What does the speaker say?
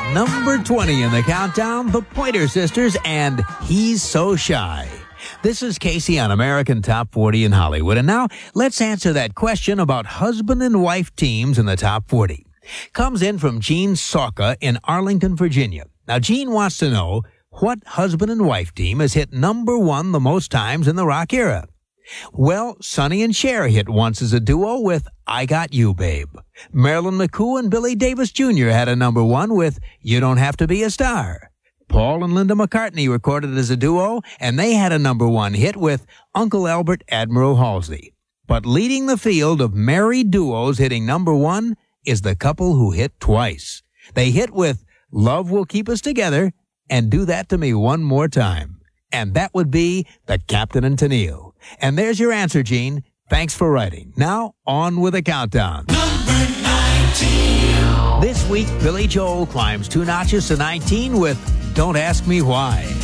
number 20 in the countdown, the Pointer Sisters and He's So Shy. This is Casey on American Top 40 in Hollywood. And now let's answer that question about husband and wife teams in the Top 40. Comes in from Gene Soka in Arlington, Virginia. Now, Gene wants to know what husband and wife team has hit number 1 the most times in the rock era. Well, Sonny and Cher hit once as a duo with I Got You, Babe. Marilyn McCoo and Billy Davis Jr. had a number 1 with You Don't Have to Be a Star. Paul and Linda McCartney recorded as a duo, and they had a number 1 hit with Uncle Albert Admiral Halsey. But leading the field of married duos hitting number 1 is the couple who hit twice. They hit with Love Will Keep Us Together and Do That to Me One More Time. And that would be the Captain and Tennille. And there's your answer, Gene. Thanks for writing. Now, on with the countdown. Number 19. This week, Billy Joel climbs 2 notches to 19 with Don't Ask Me Why.